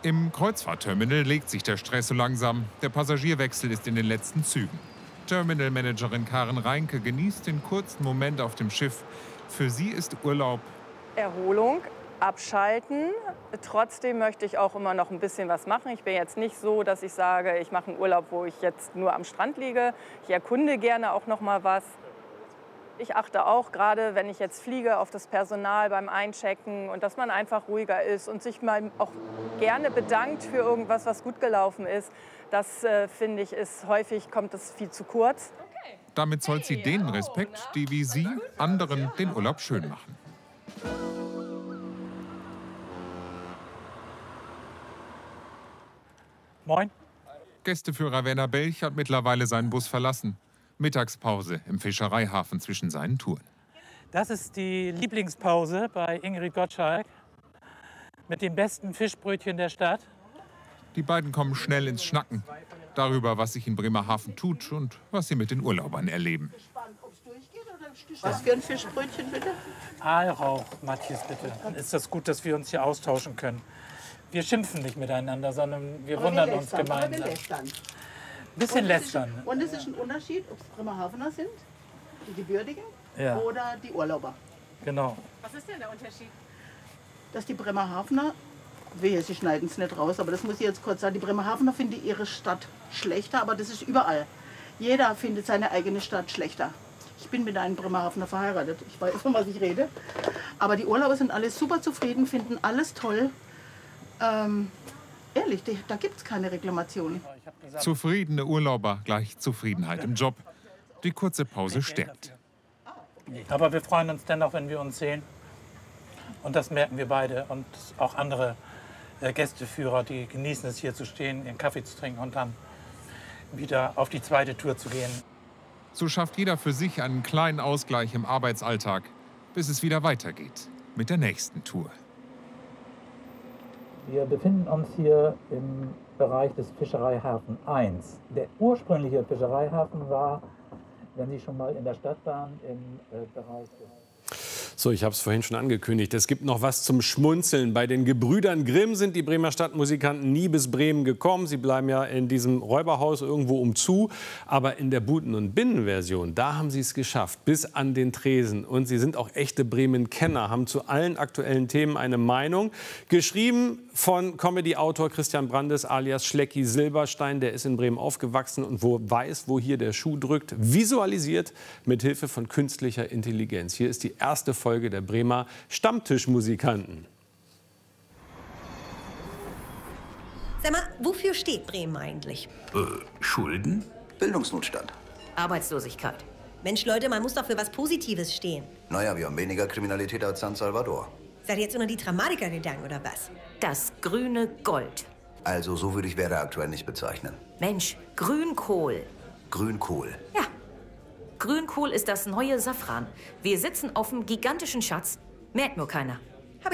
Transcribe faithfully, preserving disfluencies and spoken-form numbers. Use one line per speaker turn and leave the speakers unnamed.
Im Kreuzfahrtterminal legt sich der Stress so langsam. Der Passagierwechsel ist in den letzten Zügen. Terminalmanagerin Karen Reinke genießt den kurzen Moment auf dem Schiff. Für sie ist Urlaub
Erholung, abschalten. Trotzdem möchte ich auch immer noch ein bisschen was machen. Ich bin jetzt nicht so, dass ich sage, ich mache einen Urlaub, wo ich jetzt nur am Strand liege. Ich erkunde gerne auch noch mal was. Ich achte auch, gerade wenn ich jetzt fliege, auf das Personal beim Einchecken und dass man einfach ruhiger ist und sich mal auch gerne bedankt für irgendwas, was gut gelaufen ist. Das, äh, finde ich, ist häufig, kommt das viel zu kurz.
Damit zollt sie denen Respekt, die wie sie anderen den Urlaub schön machen.
Moin.
Gästeführer Werner Belch hat mittlerweile seinen Bus verlassen. Mittagspause im Fischereihafen zwischen seinen Touren.
Das ist die Lieblingspause bei Ingrid Gottschalk mit dem besten Fischbrötchen der Stadt.
Die beiden kommen schnell ins Schnacken darüber, was sich in Bremerhaven tut und was sie mit den Urlaubern erleben.
Was für ein Fischbrötchen bitte?
Aalrauch, Matthias, bitte. Dann ist das gut, dass wir uns hier austauschen können. Wir schimpfen nicht miteinander, sondern wir
Aber
wundern
wir
uns
lästern, aber wir
gemeinsam.
lästern.
Ein bisschen
Und es ist-
lästern.
Und es ist ein Unterschied, ob es Bremerhavener sind, die Gebürtigen,
Ja.
oder die Urlauber.
Genau.
Was ist denn der Unterschied?
Dass die Bremerhavener, wehe, sie schneiden es nicht raus, aber das muss ich jetzt kurz sagen, die Bremerhavener finden ihre Stadt schlechter, aber das ist überall. Jeder findet seine eigene Stadt schlechter. Ich bin mit einem Bremerhavener verheiratet, ich weiß, von was ich rede. Aber die Urlauber sind alle super zufrieden, finden alles toll. Ähm, ehrlich, die, da gibt es keine Reklamation.
Zufriedene Urlauber gleich Zufriedenheit im Job. Die kurze Pause stärkt.
Aber wir freuen uns dennoch, wenn wir uns sehen. Und das merken wir beide. Und auch andere äh, Gästeführer, die genießen es, hier zu stehen, ihren Kaffee zu trinken und dann wieder auf die zweite Tour zu gehen.
So schafft jeder für sich einen kleinen Ausgleich im Arbeitsalltag, bis es wieder weitergeht mit der nächsten Tour.
Wir befinden uns hier im Bereich des Fischereihafen eins. Der ursprüngliche Fischereihafen war, wenn Sie schon mal in der Stadt waren, im äh, Bereich des
So, ich habe es vorhin schon angekündigt. Es gibt noch was zum Schmunzeln. Bei den Gebrüdern Grimm sind die Bremer Stadtmusikanten nie bis Bremen gekommen. Sie bleiben ja in diesem Räuberhaus irgendwo umzu. Aber in der Buten- und Binnenversion, da haben sie es geschafft, bis an den Tresen. Und sie sind auch echte Bremen-Kenner, haben zu allen aktuellen Themen eine Meinung. Geschrieben von Comedy-Autor Christian Brandes alias Schlecki Silberstein. Der ist in Bremen aufgewachsen und wo weiß, wo hier der Schuh drückt. Visualisiert mit Hilfe von künstlicher Intelligenz. Hier ist die erste Folge der Bremer Stammtischmusikanten.
Sag mal, wofür steht Bremen eigentlich?
Äh, Schulden? Bildungsnotstand.
Arbeitslosigkeit. Mensch, Leute, man muss doch für was Positives stehen.
Naja, wir haben weniger Kriminalität als San Salvador.
Seid ihr jetzt nur die Dramatiker gegangen, oder was?
Das grüne Gold.
Also so würde ich Werder aktuell nicht bezeichnen.
Mensch, Grünkohl.
Grünkohl.
Ja. Grünkohl ist das neue Safran. Wir sitzen auf einem gigantischen Schatz. Merkt nur keiner.